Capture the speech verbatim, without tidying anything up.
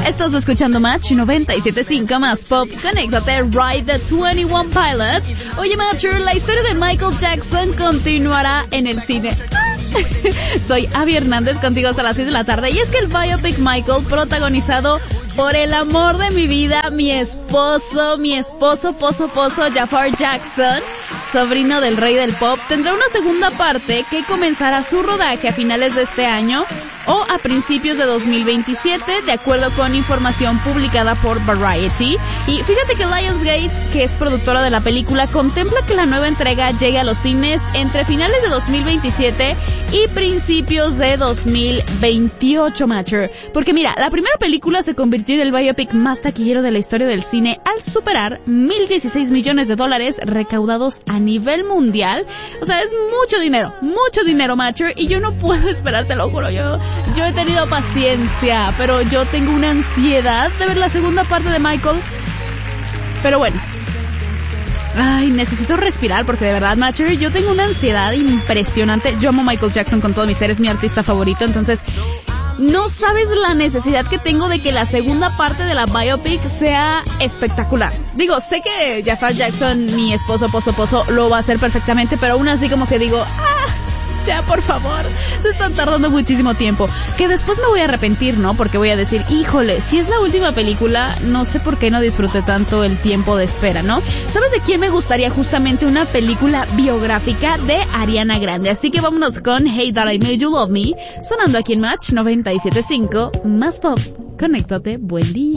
Estás escuchando Match noventa y siete punto cinco más pop. Conéctate, Ride the veintiuno Pilots. Oye, Matcher, la historia de Michael Jackson continuará en el cine. Soy Abby Hernández, contigo hasta las seis de la tarde. Y es que el biopic Michael, protagonizado por el amor de mi vida, mi esposo, mi esposo, pozo, pozo, Jafar Jackson, sobrino del rey del pop, tendrá una segunda parte que comenzará su rodaje a finales de este año o a principios de dos mil veintisiete, de acuerdo con información publicada por Variety. Y fíjate que Lionsgate, que es productora de la película, contempla que la nueva entrega llegue a los cines entre finales de dos mil veintisiete y principios de dos mil veintiocho, Matcher. Porque mira, la primera película se convirtió en el biopic más taquillero de la historia del cine al superar mil dieciséis millones de dólares recaudados a nivel mundial. O sea, es mucho dinero, mucho dinero, Matcher, y yo no puedo esperar, te lo juro. Yo, yo he tenido paciencia, pero yo tengo una ansiedad de ver la segunda parte de Michael. Pero bueno, ay, necesito respirar porque de verdad, Matcher, yo tengo una ansiedad impresionante. Yo amo Michael Jackson con todo mi ser, es mi artista favorito, entonces no sabes la necesidad que tengo de que la segunda parte de la biopic sea espectacular. Digo, sé que Jafar Jackson, mi esposo, pozo, pozo, lo va a hacer perfectamente, pero aún así como que digo, ah, ya, por favor, se están tardando muchísimo tiempo. Que después me voy a arrepentir, ¿no? Porque voy a decir, híjole, si es la última película, no sé por qué no disfruté tanto el tiempo de espera, ¿no? ¿Sabes de quién me gustaría justamente una película biográfica? De Ariana Grande. Así que vámonos con Hey That I Made You Love Me, sonando aquí en Match noventa y siete punto cinco, más pop. Conéctate, buen día.